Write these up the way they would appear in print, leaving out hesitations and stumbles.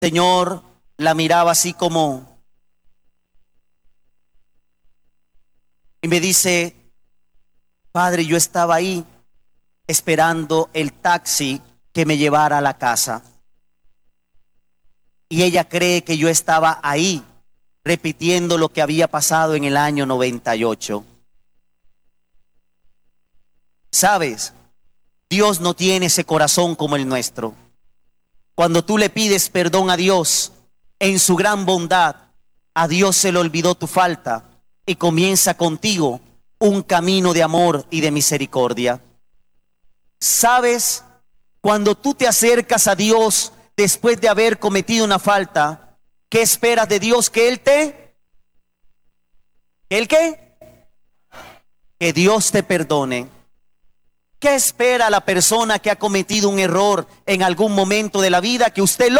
Señor la miraba así como, y me dice, Padre, yo estaba ahí esperando el taxi que me llevara a la casa. Y ella cree que yo estaba ahí repitiendo lo que había pasado en el año 98. ¿Sabes? Dios no tiene ese corazón como el nuestro. Cuando tú le pides perdón a Dios, en su gran bondad, a Dios se le olvidó tu falta y comienza contigo un camino de amor y de misericordia. ¿Sabes? Cuando tú te acercas a Dios después de haber cometido una falta, ¿qué esperas de Dios? ¿Que Él te? ¿El qué? Que Dios te perdone. ¿Qué espera la persona que ha cometido un error en algún momento de la vida? Que usted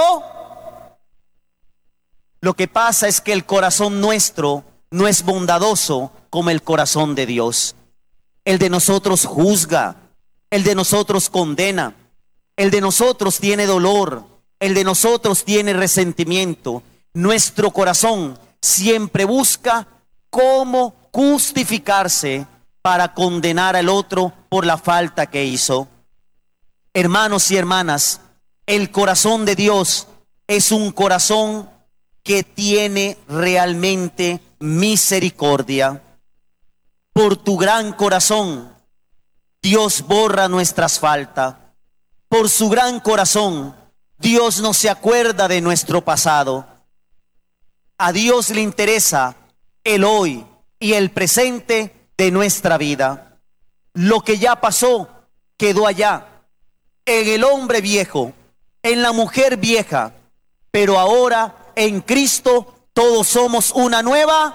Lo que pasa es que el corazón nuestro no es bondadoso como el corazón de Dios. El de nosotros juzga, el de nosotros condena, el de nosotros tiene dolor, el de nosotros tiene resentimiento. Nuestro corazón siempre busca cómo justificarse para condenar al otro por la falta que hizo. Hermanos y hermanas, el corazón de Dios es un corazón que tiene realmente misericordia. Por tu gran corazón, Dios borra nuestras faltas. Por su gran corazón, Dios no se acuerda de nuestro pasado. A Dios le interesa el hoy y el presente de nuestra vida. Lo que ya pasó, quedó allá. En el hombre viejo, en la mujer vieja, pero ahora en Cristo todos somos una nueva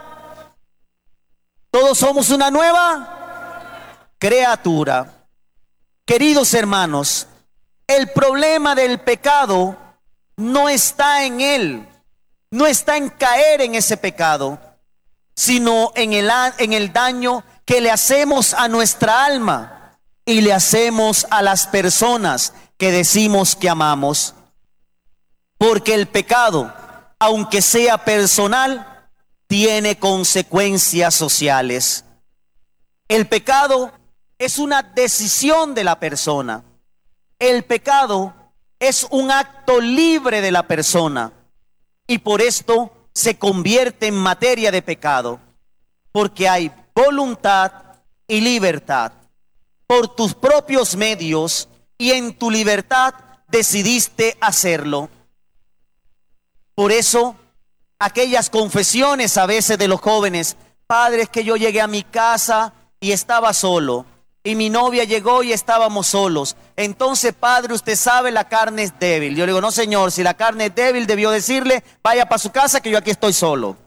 criatura. Queridos hermanos, el problema del pecado no está en él, no está en caer en ese pecado, sino en el daño que le hacemos a nuestra alma y le hacemos a las personas que decimos que amamos. Porque el pecado, aunque sea personal, tiene consecuencias sociales. El pecado es una decisión de la persona. El pecado es un acto libre de la persona y por esto se convierte en materia de pecado, porque hay voluntad y libertad. Por tus propios medios y en tu libertad decidiste hacerlo. Por eso, aquellas confesiones a veces de los jóvenes, padre, es que yo llegué a mi casa y estaba solo, y mi novia llegó y estábamos solos. Entonces, padre, usted sabe, la carne es débil. Yo le digo, no señor, si la carne es débil, debió decirle, vaya para su casa que yo aquí estoy solo.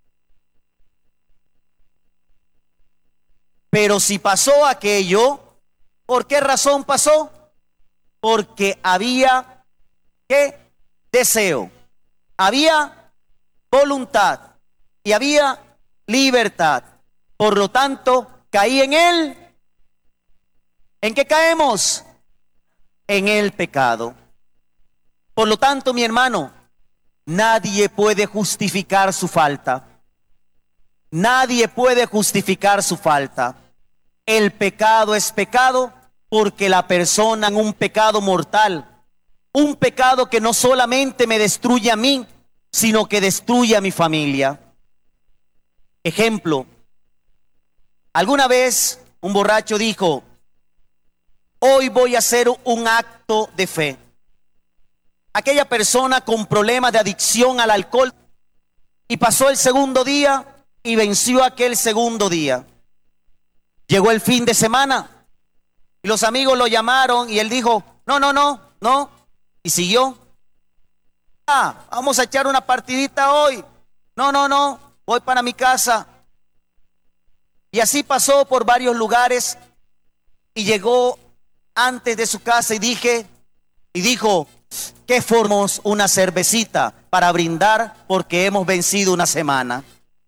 Pero si pasó aquello, ¿por qué razón pasó? Porque había, ¿qué? Deseo. Había voluntad y había libertad. Por lo tanto, caí en él. ¿En qué caemos? En el pecado. Por lo tanto, mi hermano, nadie puede justificar su falta. Nadie puede justificar su falta. El pecado es pecado porque la persona en un pecado mortal, un pecado que no solamente me destruye a mí, sino que destruye a mi familia. Ejemplo, alguna vez un borracho dijo, hoy voy a hacer un acto de fe. Aquella persona con problemas de adicción al alcohol y pasó el segundo día y venció aquel segundo día. Llegó el fin de semana y los amigos lo llamaron y él dijo, no, y siguió. Vamos a echar una partidita hoy. No, voy para mi casa. Y así pasó por varios lugares y llegó antes de su casa y dijo, ¿qué formamos una cervecita para brindar porque hemos vencido una semana?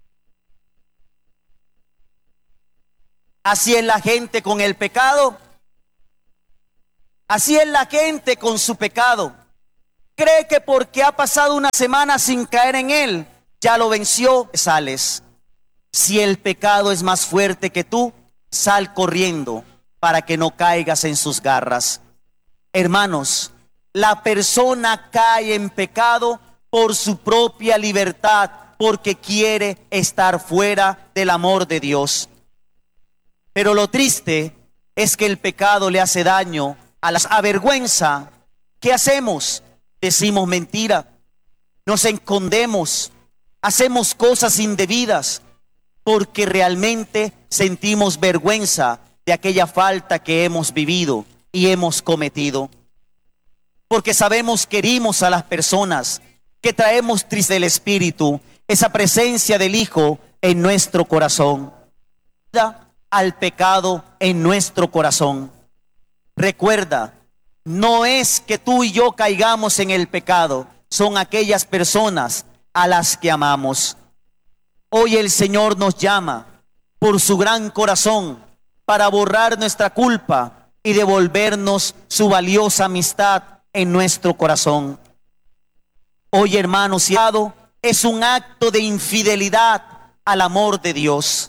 Así es la gente con el pecado. Así es la gente con su pecado. Cree que porque ha pasado una semana sin caer en él, ya lo venció, sales. Si el pecado es más fuerte que tú, sal corriendo para que no caigas en sus garras. Hermanos, la persona cae en pecado por su propia libertad, porque quiere estar fuera del amor de Dios. Pero lo triste es que el pecado le hace daño, a las avergüenza. ¿Qué hacemos? Decimos mentira, nos escondemos, hacemos cosas indebidas, porque realmente sentimos vergüenza de aquella falta que hemos vivido y hemos cometido. Porque sabemos que herimos a las personas, que traemos triste el Espíritu, esa presencia del Hijo en nuestro corazón. Al pecado en nuestro corazón. Recuerda, no es que tú y yo caigamos en el pecado, son aquellas personas a las que amamos. Hoy el Señor nos llama por su gran corazón para borrar nuestra culpa y devolvernos su valiosa amistad en nuestro corazón. Hoy, hermanos, es un acto de infidelidad al amor de Dios.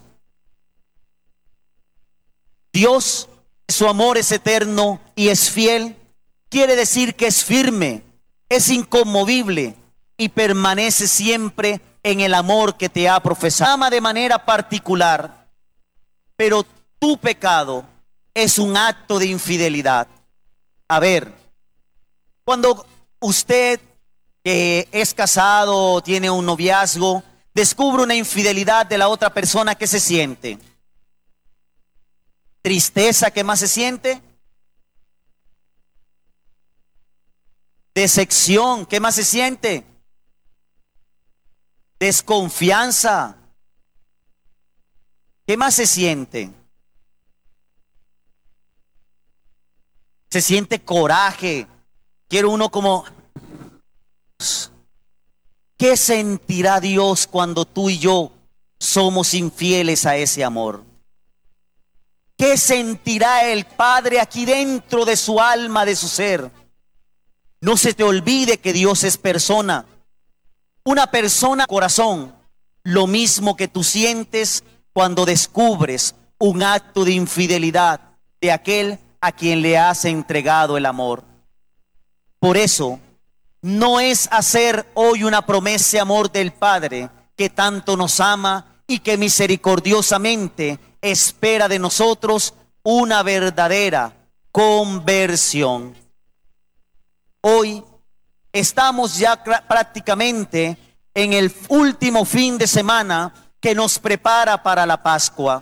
Dios, su amor es eterno y es fiel. Quiere decir que es firme, es inconmovible y permanece siempre en el amor que te ha profesado. Ama de manera particular, pero tu pecado es un acto de infidelidad. A ver, cuando usted que es casado, tiene un noviazgo, descubre una infidelidad de la otra persona, ¿qué se siente? Tristeza. ¿Qué más se siente? Decepción. ¿Qué más se siente? Desconfianza. ¿Qué más se siente? Se siente coraje. Quiere uno como... ¿Qué sentirá Dios cuando tú y yo somos infieles a ese amor? ¿Qué sentirá el Padre aquí dentro de su alma, de su ser? No se te olvide que Dios es persona. Una persona corazón. Lo mismo que tú sientes cuando descubres un acto de infidelidad de aquel a quien le has entregado el amor. Por eso, no es hacer hoy una promesa de amor del Padre que tanto nos ama y que misericordiosamente espera de nosotros una verdadera conversión. Hoy estamos ya prácticamente en el último fin de semana que nos prepara para la Pascua.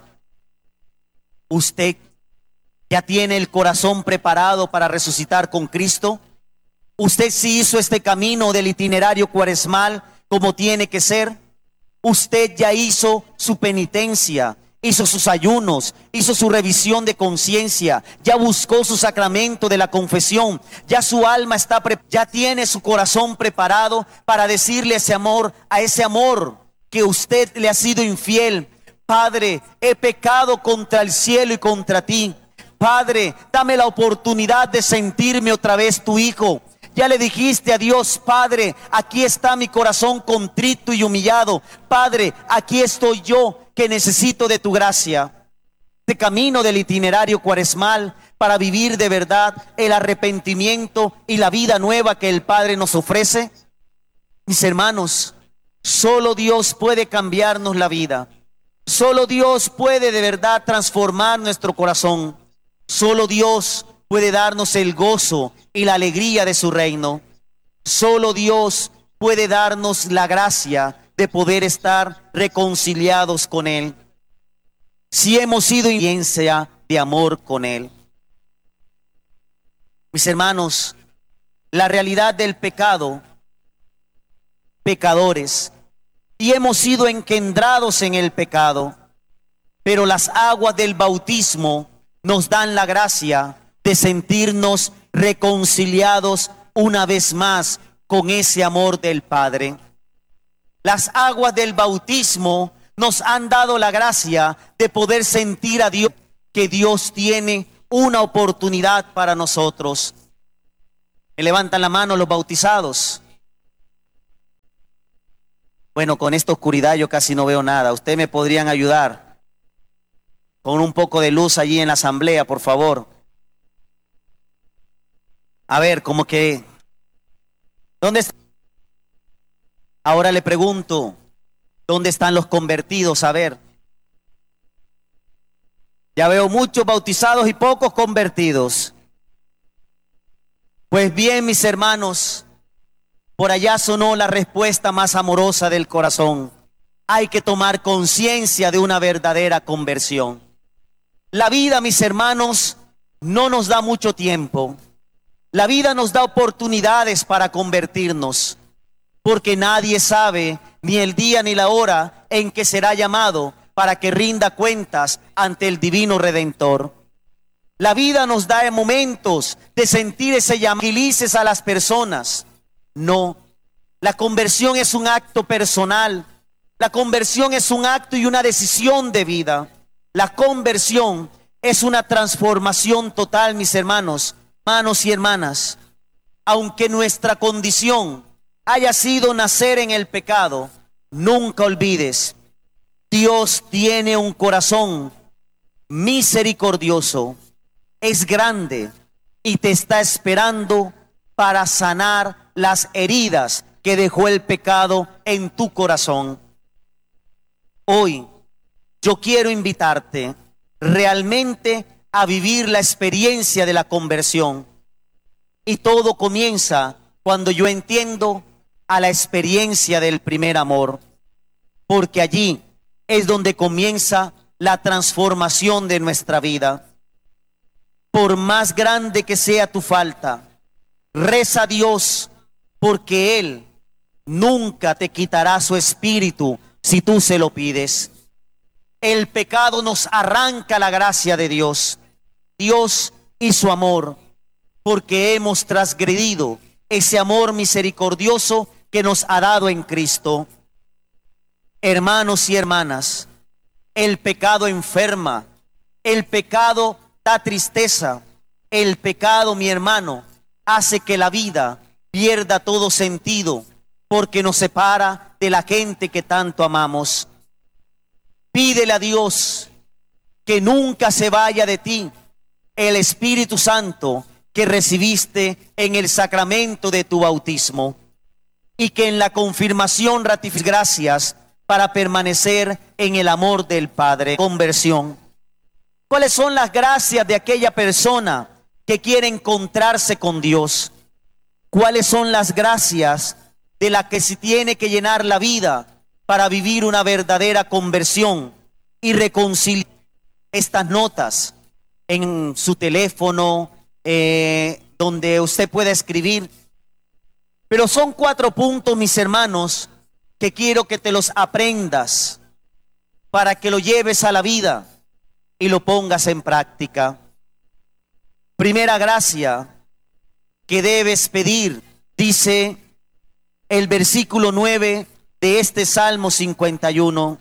¿Usted ya tiene el corazón preparado para resucitar con Cristo? ¿Usted sí hizo este camino del itinerario cuaresmal como tiene que ser? ¿Usted ya hizo su penitencia, hizo sus ayunos, hizo su revisión de conciencia, ya buscó su sacramento de la confesión, ya su alma está ya tiene su corazón preparado para decirle a ese amor que usted le ha sido infiel? Padre, he pecado contra el cielo y contra ti. Padre, dame la oportunidad de sentirme otra vez tu hijo. Ya le dijiste a Dios: Padre, aquí está mi corazón contrito y humillado. Padre, aquí estoy yo que necesito de tu gracia. Este camino del itinerario cuaresmal para vivir de verdad el arrepentimiento y la vida nueva que el Padre nos ofrece. Mis hermanos, solo Dios puede cambiarnos la vida. Solo Dios puede de verdad transformar nuestro corazón. Solo Dios puede darnos el gozo y la alegría de su reino. Solo Dios puede darnos la gracia de poder estar reconciliados con Él, si hemos sido en experiencia de amor con Él. Mis hermanos, la realidad del pecado, pecadores, y hemos sido engendrados en el pecado, pero las aguas del bautismo nos dan la gracia de sentirnos reconciliados una vez más con ese amor del Padre. Las aguas del bautismo nos han dado la gracia de poder sentir a Dios, que Dios tiene una oportunidad para nosotros. Me levantan la mano los bautizados. Bueno, con esta oscuridad yo casi no veo nada. ¿Ustedes me podrían ayudar con un poco de luz allí en la asamblea, por favor? A ver, como que... ¿Dónde está? Ahora le pregunto, ¿dónde están los convertidos? A ver. Ya veo muchos bautizados y pocos convertidos. Pues bien, mis hermanos, por allá sonó la respuesta más amorosa del corazón. Hay que tomar conciencia de una verdadera conversión. La vida, mis hermanos, no nos da mucho tiempo. La vida nos da oportunidades para convertirnos, porque nadie sabe ni el día ni la hora en que será llamado para que rinda cuentas ante el divino Redentor. La vida nos da momentos de sentir ese llamado. Tranquilices a las personas. No, la conversión es un acto personal. La conversión es un acto y una decisión de vida. La conversión es una transformación total, mis hermanos, hermanos y hermanas. Aunque nuestra condición haya sido nacer en el pecado, nunca olvides, Dios tiene un corazón misericordioso, es grande y te está esperando para sanar las heridas que dejó el pecado en tu corazón. Hoy yo quiero invitarte realmente a vivir la experiencia de la conversión. Y todo comienza cuando yo entiendo a la experiencia del primer amor, porque allí es donde comienza la transformación de nuestra vida. Por más grande que sea tu falta, reza a Dios, porque Él nunca te quitará su espíritu si tú se lo pides. El pecado nos arranca la gracia de Dios, Dios y su amor, porque hemos transgredido ese amor misericordioso que nos ha dado en Cristo. Hermanos y hermanas, el pecado enferma, el pecado da tristeza, el pecado, mi hermano, hace que la vida pierda todo sentido, porque nos separa de la gente que tanto amamos. Pídele a Dios que nunca se vaya de ti el Espíritu Santo que recibiste en el sacramento de tu bautismo, y que en la confirmación ratifiques gracias para permanecer en el amor del Padre. Conversión. ¿Cuáles son las gracias de aquella persona que quiere encontrarse con Dios? ¿Cuáles son las gracias de la que se tiene que llenar la vida para vivir una verdadera conversión y reconciliar? Estas notas en su teléfono, donde usted pueda escribir. Pero son 4 puntos, mis hermanos, que quiero que te los aprendas para que lo lleves a la vida y lo pongas en práctica. Primera gracia que debes pedir, dice el versículo 9 de este Salmo 51,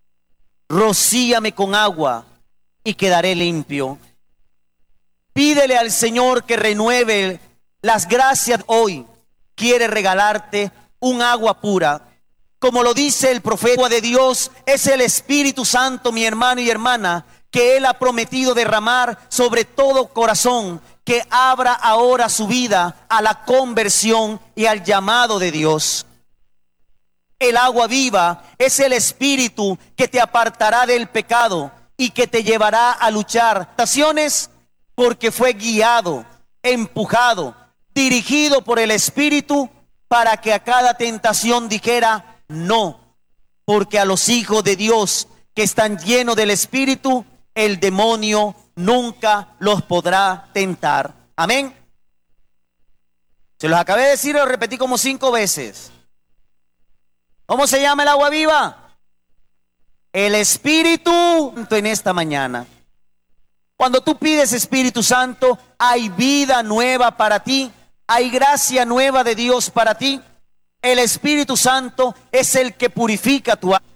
rocíame con agua y quedaré limpio. Pídele al Señor que renueve las gracias. Hoy quiere regalarte un agua pura. Como lo dice el profeta de Dios, es el Espíritu Santo, mi hermano y hermana, que Él ha prometido derramar sobre todo corazón que abra ahora su vida a la conversión y al llamado de Dios. El agua viva es el Espíritu que te apartará del pecado y que te llevará a luchar tentaciones, porque fue guiado, empujado, dirigido por el Espíritu para que a cada tentación dijera no, porque a los hijos de Dios que están llenos del Espíritu, el demonio nunca los podrá tentar. Amén. Se los acabé de decir, lo repetí como 5 veces. ¿Cómo se llama el agua viva? El Espíritu Santo en esta mañana. Cuando tú pides Espíritu Santo, hay vida nueva para ti, hay gracia nueva de Dios para ti. El Espíritu Santo es el que purifica tu alma.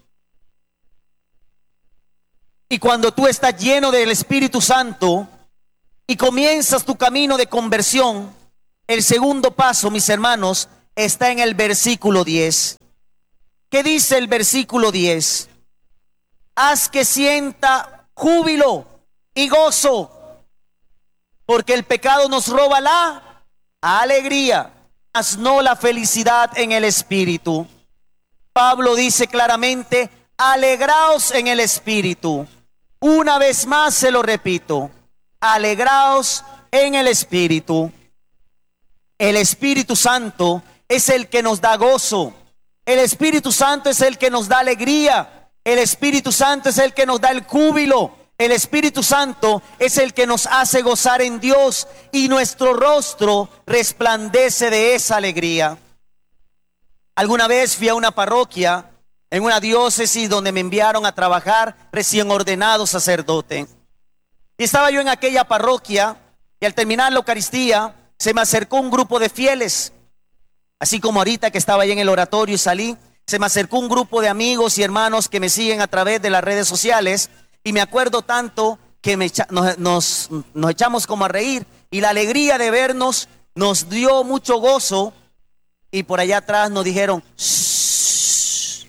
Y cuando tú estás lleno del Espíritu Santo y comienzas tu camino de conversión, El segundo paso, mis hermanos, está en el versículo 10. ¿Qué dice el versículo 10? Haz que sienta júbilo y gozo, porque el pecado nos roba la alegría, mas no la felicidad en el espíritu. Pablo dice claramente: alegraos en el espíritu. Una vez más se lo repito: alegraos en el espíritu. El Espíritu Santo es el que nos da gozo. El Espíritu Santo es el que nos da alegría. El Espíritu Santo es el que nos da el júbilo. El Espíritu Santo es el que nos hace gozar en Dios, y nuestro rostro resplandece de esa alegría. Alguna vez fui a una parroquia en una diócesis donde me enviaron a trabajar recién ordenado sacerdote. Y estaba yo en aquella parroquia, y al terminar la Eucaristía se me acercó un grupo de fieles. Así como ahorita que estaba ahí en el oratorio y salí, se me acercó un grupo de amigos y hermanos que me siguen a través de las redes sociales. Y me acuerdo tanto que nos echamos como a reír, y la alegría de vernos nos dio mucho gozo. Y por allá atrás nos dijeron: shh.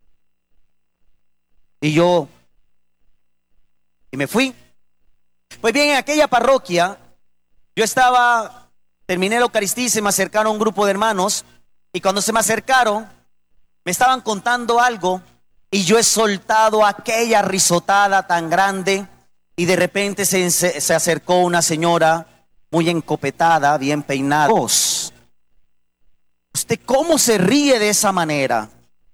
Y me fui. Pues bien, en aquella parroquia yo terminé la Eucaristía y se me acercaron un grupo de hermanos, y cuando se me acercaron me estaban contando algo, y yo he soltado aquella risotada tan grande, y de repente se acercó una señora muy encopetada, bien peinada. ¿Usted cómo se ríe de esa manera?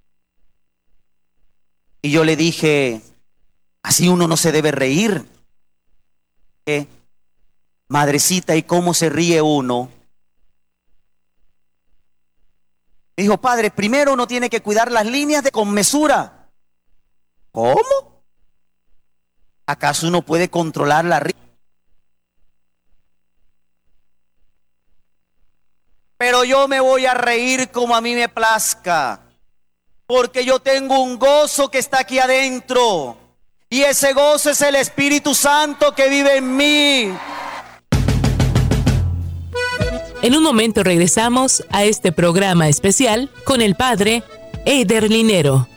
Y yo le dije: así uno no se debe reír. Madrecita, ¿y cómo se ríe uno? Me dijo: padre, primero uno tiene que cuidar las líneas con mesura. ¿Cómo? ¿Acaso uno puede controlar la risa? Pero yo me voy a reír como a mí me plazca, porque yo tengo un gozo que está aquí adentro, y ese gozo es el Espíritu Santo que vive en mí. En un momento regresamos a este programa especial con el padre Eider Linero.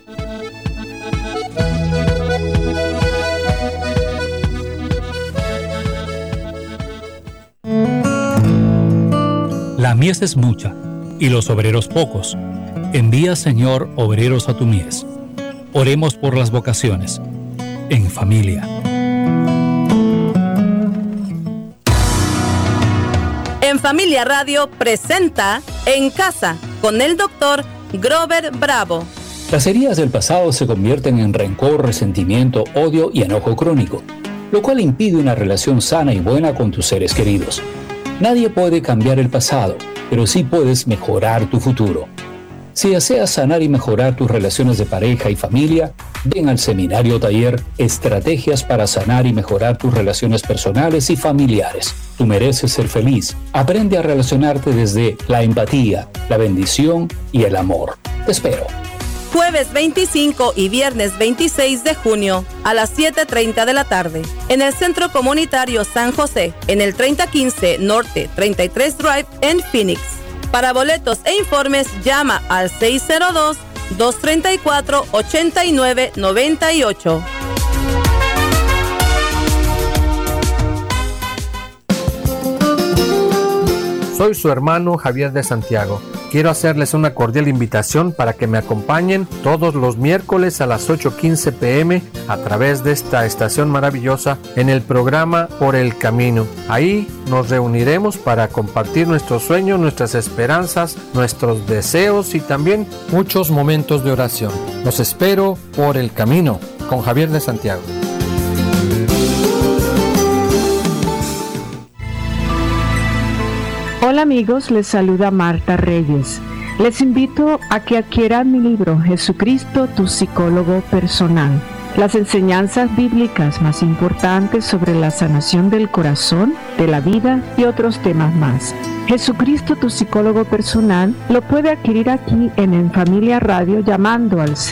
La mies es mucha, y los obreros pocos. Envía, Señor, obreros a tu mies. Oremos por las vocaciones, en familia. En Familia Radio presenta En Casa con el doctor Grover Bravo. Las heridas del pasado se convierten en rencor, resentimiento, odio y enojo crónico, lo cual impide una relación sana y buena con tus seres queridos. Nadie puede cambiar el pasado, pero sí puedes mejorar tu futuro. Si deseas sanar y mejorar tus relaciones de pareja y familia, ven al seminario taller Estrategias para sanar y mejorar tus relaciones personales y familiares. Tú mereces ser feliz. Aprende a relacionarte desde la empatía, la bendición y el amor. Te espero. Jueves 25 y viernes 26 de junio a las 7:30 de la tarde en el Centro Comunitario San José, en el 3015 Norte 33 Drive en Phoenix. Para boletos e informes llama al 602-234-8998. Soy su hermano Javier de Santiago. Quiero hacerles una cordial invitación para que me acompañen todos los miércoles a las 8:15 p.m. a través de esta estación maravillosa en el programa Por el Camino. Ahí nos reuniremos para compartir nuestros sueños, nuestras esperanzas, nuestros deseos y también muchos momentos de oración. Los espero por el camino con Javier de Santiago. Hola amigos, les saluda Marta Reyes. Les invito a que adquieran mi libro Jesucristo, tu psicólogo personal. Las enseñanzas bíblicas más importantes sobre la sanación del corazón, de la vida y otros temas más. Jesucristo, tu psicólogo personal, lo puede adquirir aquí en Familia Radio llamando al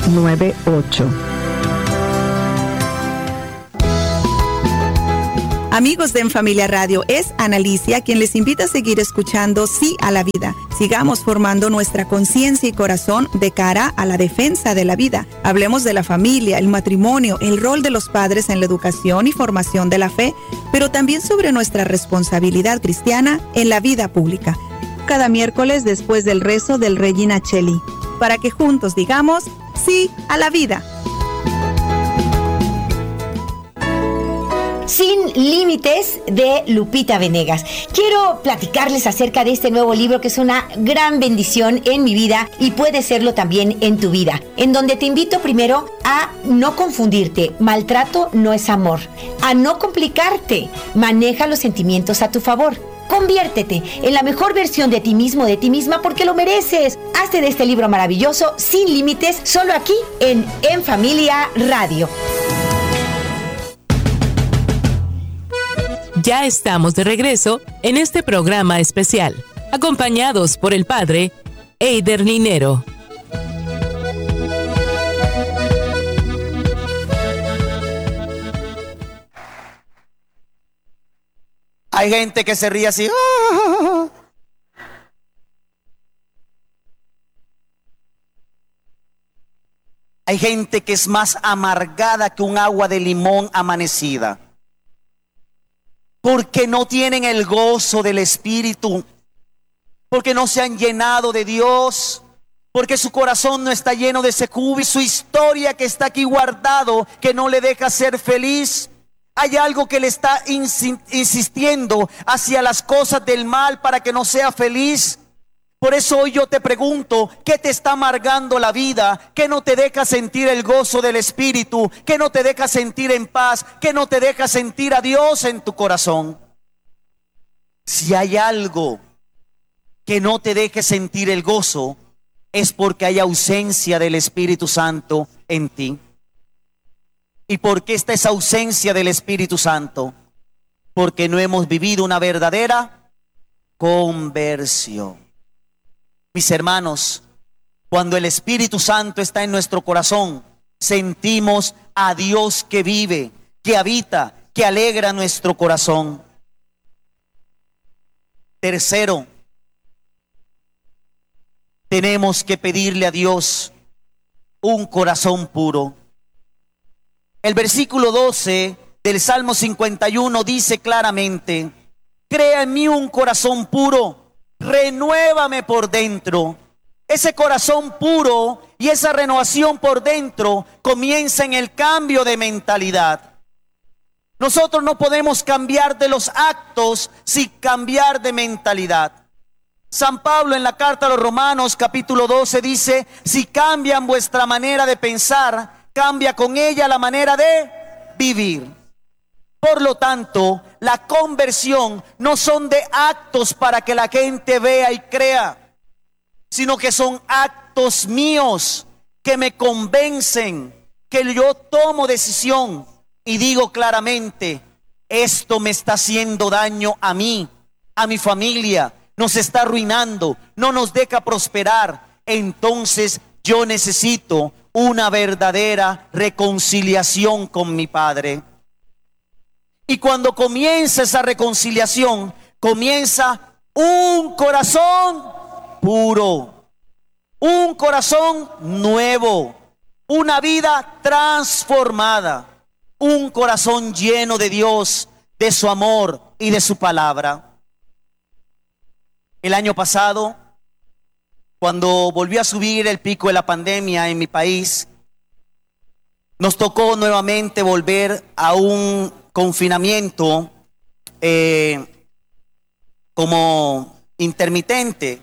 602-234-8998. Amigos de En Familia Radio, es Analicia quien les invita a seguir escuchando Sí a la Vida. Sigamos formando nuestra conciencia y corazón de cara a la defensa de la vida. Hablemos de la familia, el matrimonio, el rol de los padres en la educación y formación de la fe, pero también sobre nuestra responsabilidad cristiana en la vida pública. Cada miércoles después del rezo del Regina Coeli, para que juntos digamos Sí a la Vida. Sin Límites, de Lupita Venegas. Quiero platicarles acerca de este nuevo libro que es una gran bendición en mi vida y puede serlo también en tu vida, en donde te invito primero a no confundirte. Maltrato no es amor. A no complicarte. Maneja los sentimientos a tu favor. Conviértete en la mejor versión de ti mismo, de ti misma, porque lo mereces. Hazte de este libro maravilloso, Sin Límites, solo aquí en Familia Radio. Ya estamos de regreso en este programa especial, acompañados por el padre Eider Linero. Hay gente que se ríe así. Hay gente que es más amargada que un agua de limón amanecida, porque no tienen el gozo del Espíritu, porque no se han llenado de Dios, porque su corazón no está lleno de ese júbilo, su historia que está aquí guardado, que no le deja ser feliz. Hay algo que le está insistiendo hacia las cosas del mal para que no sea feliz. Por eso hoy yo te pregunto, ¿qué te está amargando la vida? ¿Qué no te deja sentir el gozo del Espíritu? ¿Qué no te deja sentir en paz? ¿Qué no te deja sentir a Dios en tu corazón? Si hay algo que no te deje sentir el gozo, es porque hay ausencia del Espíritu Santo en ti. ¿Y por qué está esa ausencia del Espíritu Santo? Porque no hemos vivido una verdadera conversión. Mis hermanos, cuando el Espíritu Santo está en nuestro corazón, sentimos a Dios que vive, que habita, que alegra nuestro corazón. Tercero, tenemos que pedirle a Dios un corazón puro. El versículo 12 del Salmo 51 dice claramente: crea en mí un corazón puro, renuévame por dentro. Ese corazón puro y esa renovación por dentro comienza en el cambio de mentalidad. Nosotros no podemos cambiar de los actos sin cambiar de mentalidad. San Pablo en la carta a los Romanos capítulo 12 dice: si cambian vuestra manera de pensar, cambia con ella la manera de vivir. Por lo tanto, la conversión no son de actos para que la gente vea y crea, sino que son actos míos que me convencen, que yo tomo decisión y digo claramente: esto me está haciendo daño a mí, a mi familia, nos está arruinando, no nos deja prosperar. Entonces yo necesito una verdadera reconciliación con mi Padre. Y cuando comienza esa reconciliación, comienza un corazón puro, un corazón nuevo, una vida transformada, un corazón lleno de Dios, de su amor y de su palabra. El año pasado, cuando volvió a subir el pico de la pandemia en mi país, nos tocó nuevamente volver a un confinamiento como intermitente.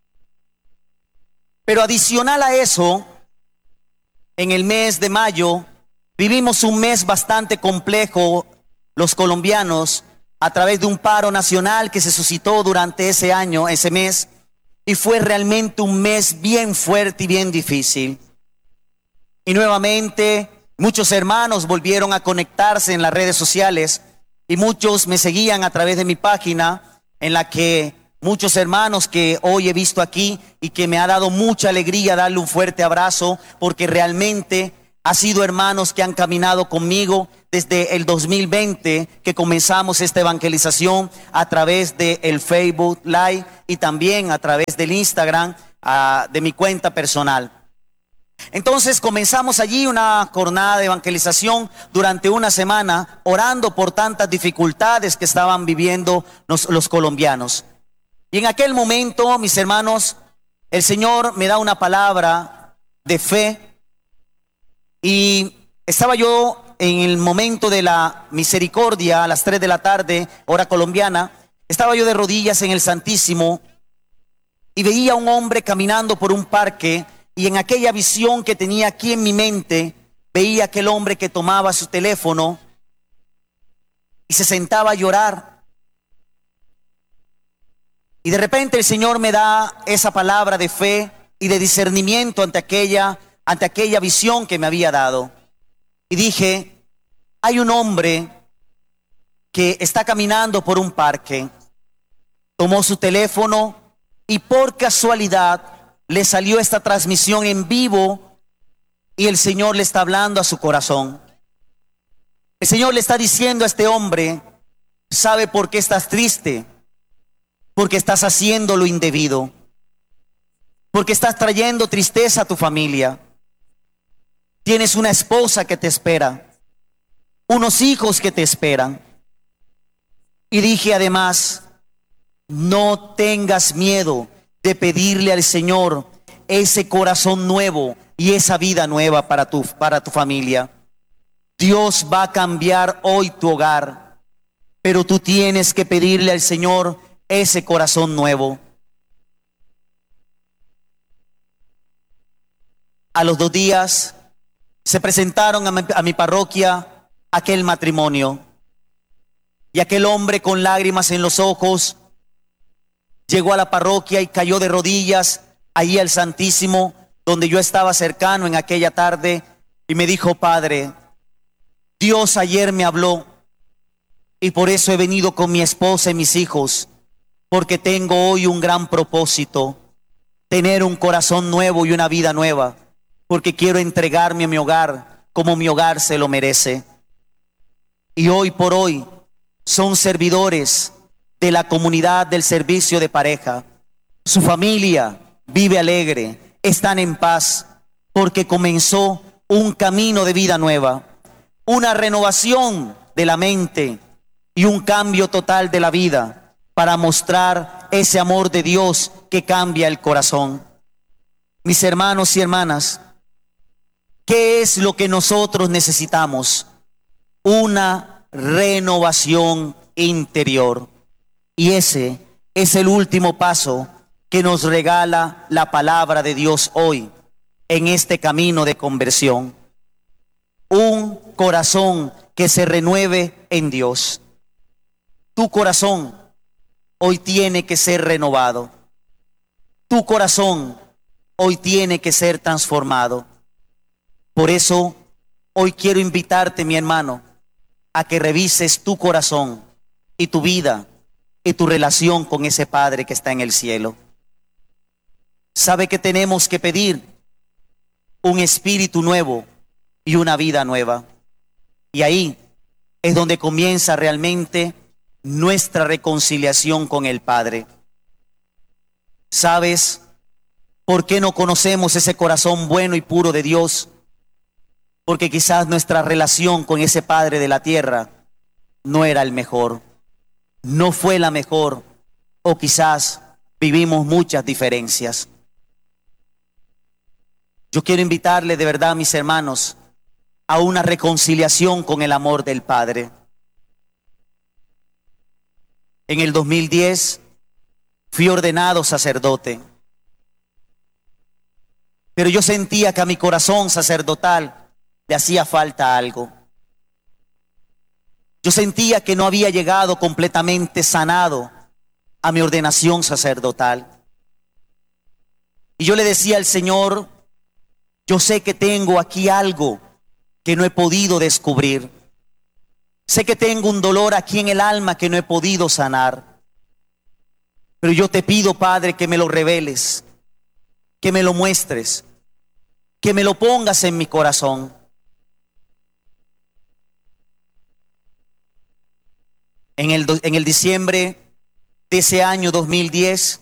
Pero adicional a eso, en el mes de mayo vivimos un mes bastante complejo los colombianos, a través de un paro nacional que se suscitó durante ese año, ese mes, y fue realmente un mes bien fuerte y bien difícil. Y nuevamente muchos hermanos volvieron a conectarse en las redes sociales y muchos me seguían a través de mi página, en la que muchos hermanos que hoy he visto aquí y que me ha dado mucha alegría darle un fuerte abrazo, porque realmente Ha sido hermanos que han caminado conmigo desde el 2020, que comenzamos esta evangelización a través del Facebook Live y también a través del Instagram de mi cuenta personal. Entonces comenzamos allí una jornada de evangelización durante una semana, orando por tantas dificultades que estaban viviendo los colombianos. Y en aquel momento, mis hermanos, el Señor me da una palabra de fe. Y estaba yo en el momento de la misericordia, a las 3 de la tarde, hora colombiana. Estaba yo de rodillas en el Santísimo y veía a un hombre caminando por un parque. Y en aquella visión que tenía aquí en mi mente, veía a aquel hombre que tomaba su teléfono y se sentaba a llorar. Y de repente el Señor me da esa palabra de fe y de discernimiento ante aquella visión que me había dado. Y dije, hay un hombre que está caminando por un parque, tomó su teléfono y por casualidad le salió esta transmisión en vivo y el Señor le está hablando a su corazón. El Señor le está diciendo a este hombre, ¿sabe por qué estás triste? Porque estás haciendo lo indebido, porque estás trayendo tristeza a tu familia. Tienes una esposa que te espera, unos hijos que te esperan. Y dije además, no tengas miedo de pedirle al Señor ese corazón nuevo y esa vida nueva para tu familia. Dios va a cambiar hoy tu hogar, pero tú tienes que pedirle al Señor ese corazón nuevo. A los 2 días se presentaron a mi parroquia aquel matrimonio. Y aquel hombre con lágrimas en los ojos llegó a la parroquia y cayó de rodillas allí al Santísimo, donde yo estaba cercano en aquella tarde, y me dijo, Padre, Dios ayer me habló y por eso he venido con mi esposa y mis hijos, porque tengo hoy un gran propósito, tener un corazón nuevo y una vida nueva, porque quiero entregarme a mi hogar como mi hogar se lo merece. Y hoy por hoy son servidores de la comunidad del servicio de pareja. Su familia vive alegre, están en paz, porque comenzó un camino de vida nueva, una renovación de la mente y un cambio total de la vida para mostrar ese amor de Dios que cambia el corazón. Mis hermanos y hermanas, ¿qué es lo que nosotros necesitamos? Una renovación interior. Y ese es el último paso que nos regala la palabra de Dios hoy en este camino de conversión. Un corazón que se renueve en Dios. Tu corazón hoy tiene que ser renovado. Tu corazón hoy tiene que ser transformado. Por eso hoy quiero invitarte, mi hermano, a que revises tu corazón y tu vida y tu relación con ese Padre que está en el cielo. Sabe que tenemos que pedir un espíritu nuevo y una vida nueva. Y ahí es donde comienza realmente nuestra reconciliación con el Padre. ¿Sabes por qué no conocemos ese corazón bueno y puro de Dios? Porque quizás nuestra relación con ese Padre de la tierra no era el mejor, no fue la mejor, o quizás vivimos muchas diferencias. Yo quiero invitarle de verdad, mis hermanos, a una reconciliación con el amor del Padre. En el 2010 fui ordenado sacerdote, pero yo sentía que a mi corazón sacerdotal le hacía falta algo. Yo sentía que no había llegado completamente sanado a mi ordenación sacerdotal. Y yo le decía al Señor, yo sé que tengo aquí algo que no he podido descubrir. Sé que tengo un dolor aquí en el alma que no he podido sanar. Pero yo te pido, Padre, que me lo reveles, que me lo muestres, que me lo pongas en mi corazón. En el diciembre de ese año 2010,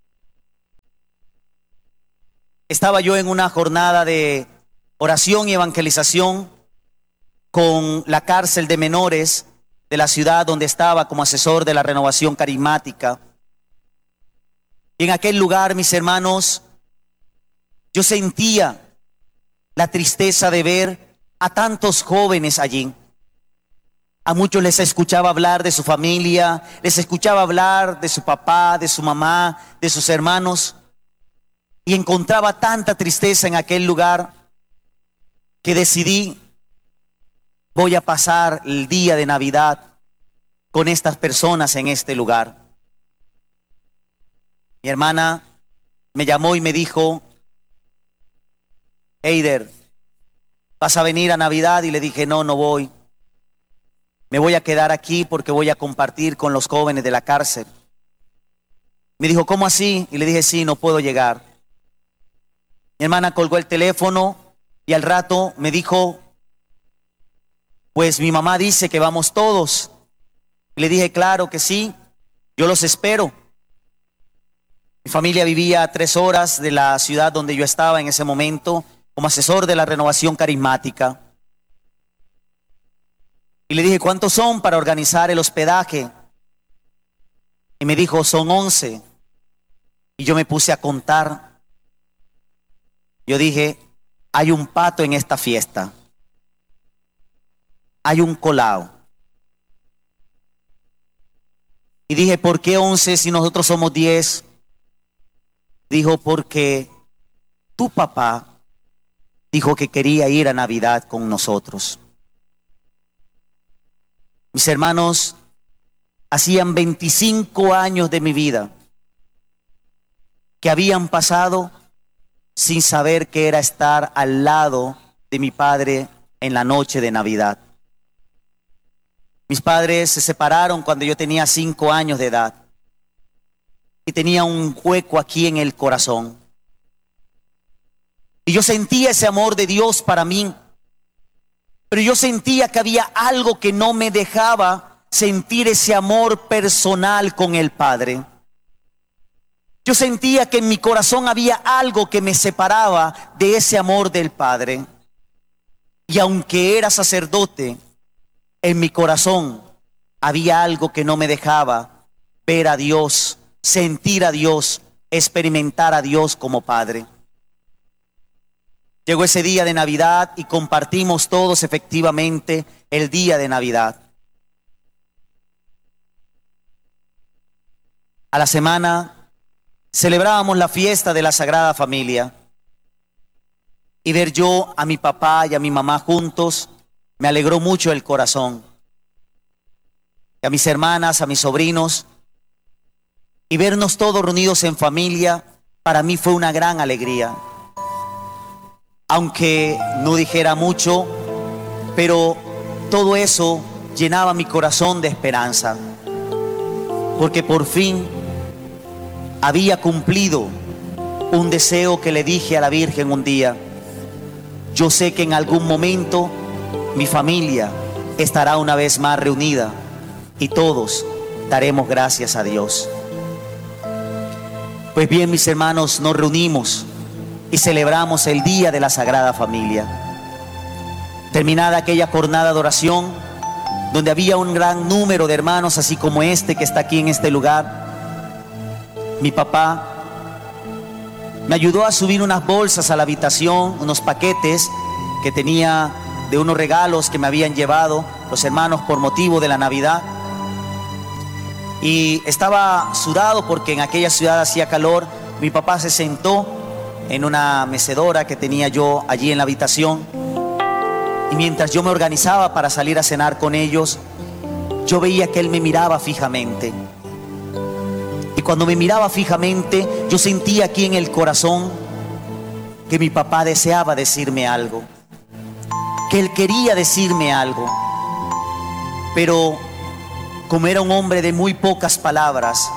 estaba yo en una jornada de oración y evangelización con la cárcel de menores de la ciudad donde estaba como asesor de la renovación carismática. Y en aquel lugar, mis hermanos, yo sentía la tristeza de ver a tantos jóvenes allí. A muchos les escuchaba hablar de su familia, les escuchaba hablar de su papá, de su mamá, de sus hermanos. Y encontraba tanta tristeza en aquel lugar que decidí, voy a pasar el día de Navidad con estas personas en este lugar. Mi hermana me llamó y me dijo, Eider, ¿vas a venir a Navidad? Y le dije, no, no voy. Me voy a quedar aquí porque voy a compartir con los jóvenes de la cárcel. Me dijo, ¿cómo así? Y le dije, sí, no puedo llegar. Mi hermana colgó el teléfono y al rato me dijo, pues mi mamá dice que vamos todos. Y le dije, claro que sí, yo los espero. Mi familia vivía a 3 horas de la ciudad donde yo estaba en ese momento como asesor de la renovación carismática. Y le dije, ¿cuántos son para organizar el hospedaje? Y me dijo, son 11. Y yo me puse a contar. Yo dije, hay un pato en esta fiesta. Hay un colao. Y dije, ¿por qué 11 si nosotros somos 10? Dijo, porque tu papá dijo que quería ir a Navidad con nosotros. Mis hermanos, hacían 25 años de mi vida que habían pasado sin saber qué era estar al lado de mi padre en la noche de Navidad. Mis padres se separaron cuando yo tenía 5 años de edad y tenía un hueco aquí en el corazón. Y yo sentía ese amor de Dios para mí, pero yo sentía que había algo que no me dejaba sentir ese amor personal con el Padre. Yo sentía que en mi corazón había algo que me separaba de ese amor del Padre. Y aunque era sacerdote, en mi corazón había algo que no me dejaba ver a Dios, sentir a Dios, experimentar a Dios como Padre. Llegó ese día de Navidad y compartimos todos efectivamente el día de Navidad. A la semana celebrábamos la fiesta de la Sagrada Familia. Y ver yo a mi papá y a mi mamá juntos me alegró mucho el corazón. Y a mis hermanas, a mis sobrinos, y vernos todos reunidos en familia, para mí fue una gran alegría. Aunque no dijera mucho, pero todo eso llenaba mi corazón de esperanza, porque por fin había cumplido un deseo que le dije a la Virgen un día. Yo sé que en algún momento mi familia estará una vez más reunida y todos daremos gracias a Dios. Pues bien, mis hermanos, nos reunimos y celebramos el día de la Sagrada Familia. Terminada aquella jornada de oración, donde había un gran número de hermanos, así como este que está aquí en este lugar, mi papá me ayudó a subir unas bolsas a la habitación, unos paquetes que tenía de unos regalos que me habían llevado los hermanos por motivo de la Navidad. Y estaba sudado porque en aquella ciudad hacía calor. Mi papá se sentó en una mecedora que tenía yo allí en la habitación. Y mientras yo me organizaba para salir a cenar con ellos, yo veía que él me miraba fijamente. Y cuando me miraba fijamente, yo sentía aquí en el corazón que mi papá deseaba decirme algo, que él quería decirme algo. Pero como era un hombre de muy pocas palabras,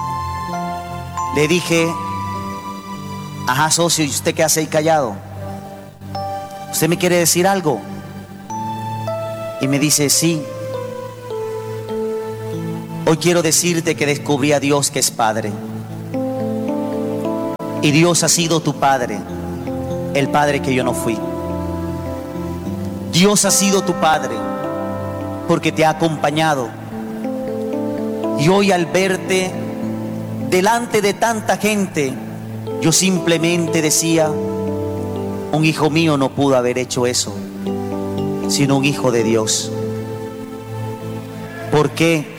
le dije, ajá, socio, ¿y usted qué hace ahí callado? ¿Usted me quiere decir algo? Y me dice, sí. Hoy quiero decirte que descubrí a Dios que es Padre. Y Dios ha sido tu Padre, el Padre que yo no fui. Dios ha sido tu Padre porque te ha acompañado. Y hoy al verte delante de tanta gente, yo simplemente decía, un hijo mío no pudo haber hecho eso, sino un hijo de Dios. ¿Por qué?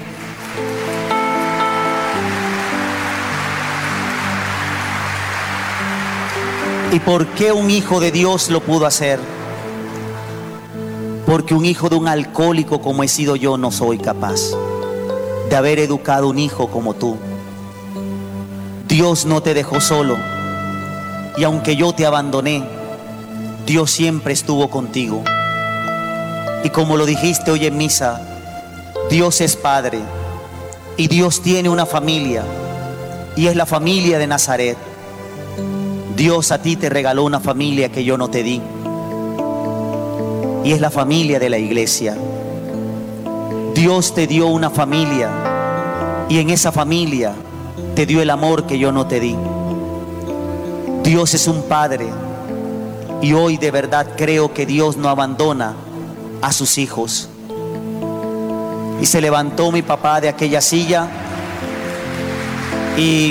¿Y por qué un hijo de Dios lo pudo hacer? Porque un hijo de un alcohólico como he sido yo no soy capaz de haber educado un hijo como tú. Dios no te dejó solo, y aunque yo te abandoné, Dios siempre estuvo contigo. Y como lo dijiste hoy en misa, Dios es Padre y Dios tiene una familia, y es la familia de Nazaret. Dios a ti te regaló una familia que yo no te di, y es la familia de la iglesia. Dios te dio una familia, y en esa familia te dio el amor que yo no te di. Dios es un Padre, y hoy de verdad creo que Dios no abandona a sus hijos. Y se levantó mi papá de aquella silla y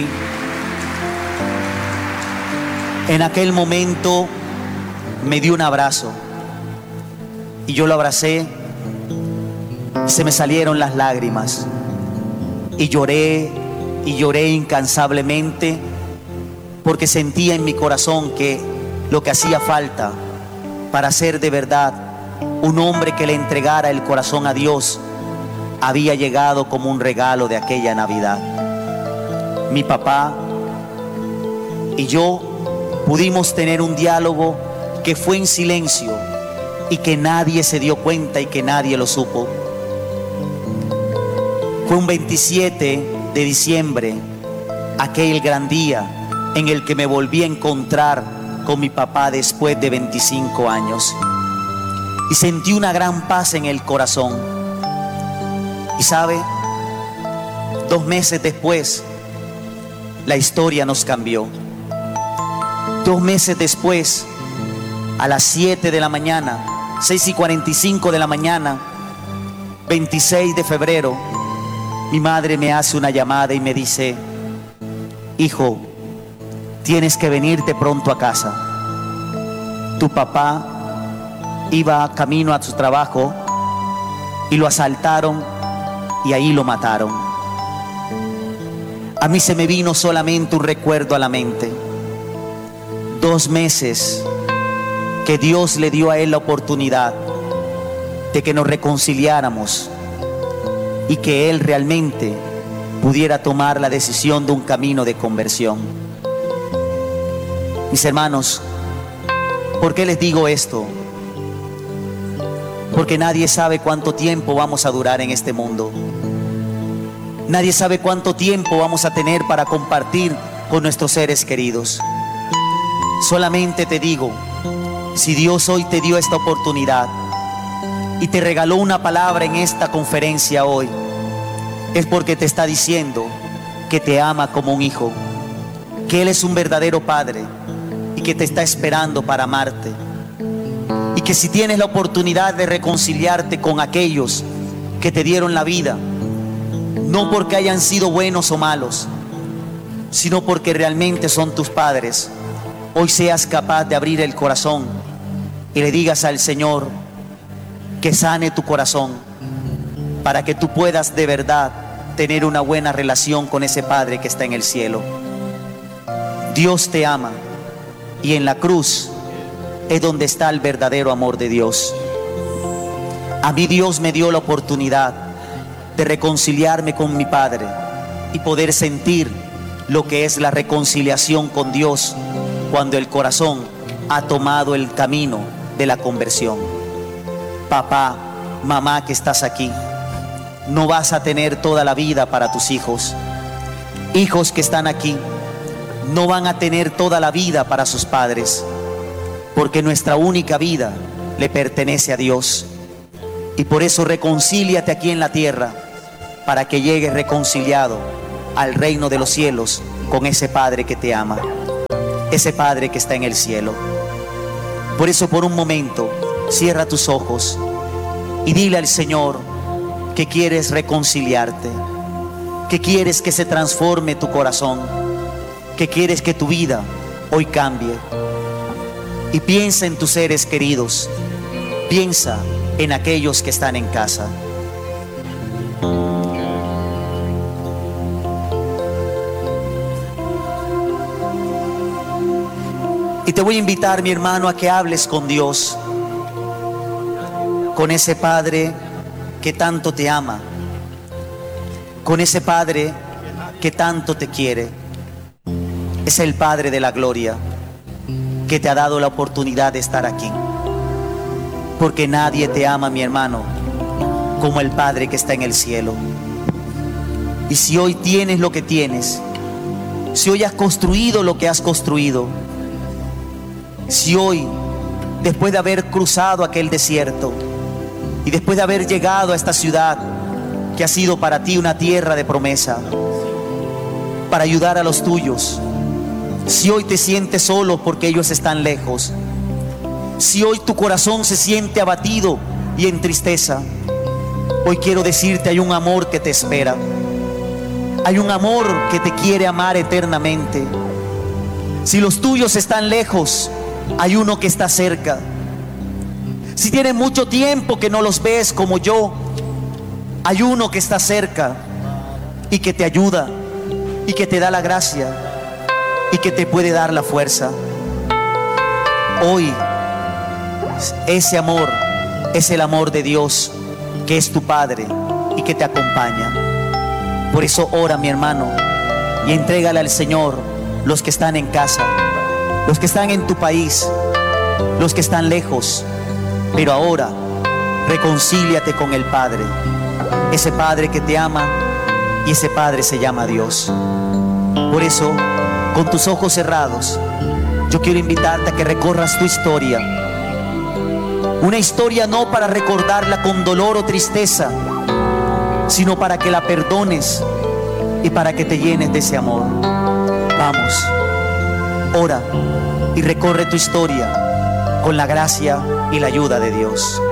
en aquel momento me dio un abrazo, y yo lo abracé y se me salieron las lágrimas, y lloré incansablemente, porque sentía en mi corazón que lo que hacía falta para ser de verdad un hombre que le entregara el corazón a Dios había llegado como un regalo de aquella Navidad. Mi papá y yo pudimos tener un diálogo que fue en silencio y que nadie se dio cuenta y que nadie lo supo. Fue un 27 de diciembre, aquel gran día en el que me volví a encontrar con mi papá después de 25 años. Y sentí una gran paz en el corazón. Y sabe, 2 meses después, la historia nos cambió. 2 meses después, a las 7 de la mañana, 6:45 de la mañana, 26 de febrero, mi madre me hace una llamada y me dice: hijo, tienes que venirte pronto a casa. Tu papá iba camino a su trabajo y lo asaltaron y ahí lo mataron. A mí se me vino solamente un recuerdo a la mente. 2 meses que Dios le dio a él la oportunidad de que nos reconciliáramos y que él realmente pudiera tomar la decisión de un camino de conversión. Mis hermanos, ¿por qué les digo esto? Porque nadie sabe cuánto tiempo vamos a durar en este mundo. Nadie sabe cuánto tiempo vamos a tener para compartir con nuestros seres queridos. Solamente te digo, si Dios hoy te dio esta oportunidad y te regaló una palabra en esta conferencia hoy, es porque te está diciendo que te ama como un hijo, que Él es un verdadero Padre y que te está esperando para amarte. Y que si tienes la oportunidad de reconciliarte con aquellos que te dieron la vida, no porque hayan sido buenos o malos, sino porque realmente son tus padres, hoy seas capaz de abrir el corazón y le digas al Señor que sane tu corazón para que tú puedas de verdad tener una buena relación con ese Padre que está en el cielo. Dios te ama, y en la cruz es donde está el verdadero amor de Dios. A mí Dios me dio la oportunidad de reconciliarme con mi Padre y poder sentir lo que es la reconciliación con Dios cuando el corazón ha tomado el camino de la conversión. Papá, mamá que estás aquí, no vas a tener toda la vida para tus hijos. Hijos que están aquí, no van a tener toda la vida para sus padres, porque nuestra única vida le pertenece a Dios. Y por eso reconcíliate aquí en la tierra para que llegues reconciliado al reino de los cielos con ese Padre que te ama, ese Padre que está en el cielo. Por eso, por un momento, cierra tus ojos y dile al Señor que quieres reconciliarte, que quieres que se transforme tu corazón, que quieres que tu vida hoy cambie. Y piensa en tus seres queridos, piensa en aquellos que están en casa. Y te voy a invitar, mi hermano, a que hables con Dios, con ese Padre que tanto te ama, con ese Padre que tanto te quiere. Es el Padre de la gloria que te ha dado la oportunidad de estar aquí. Porque nadie te ama, mi hermano, como el Padre que está en el cielo. Y si hoy tienes lo que tienes, si hoy has construido lo que has construido, si hoy, después de haber cruzado aquel desierto y después de haber llegado a esta ciudad que ha sido para ti una tierra de promesa, para ayudar a los tuyos, si hoy te sientes solo porque ellos están lejos, si hoy tu corazón se siente abatido y en tristeza, hoy quiero decirte, hay un amor que te espera, hay un amor que te quiere amar eternamente. Si los tuyos están lejos, hay uno que está cerca. Si tienes mucho tiempo que no los ves como yo, hay uno que está cerca y que te ayuda y que te da la gracia y que te puede dar la fuerza. Hoy ese amor es el amor de Dios, que es tu Padre y que te acompaña. Por eso ora, mi hermano, y entrégale al Señor los que están en casa, los que están en tu país, los que están lejos. Pero ahora reconcíliate con el Padre, ese Padre que te ama, y ese Padre se llama Dios. Por eso, con tus ojos cerrados, yo quiero invitarte a que recorras tu historia. Una historia no para recordarla con dolor o tristeza, sino para que la perdones y para que te llenes de ese amor. Vamos, ora y recorre tu historia con la gracia y la ayuda de Dios.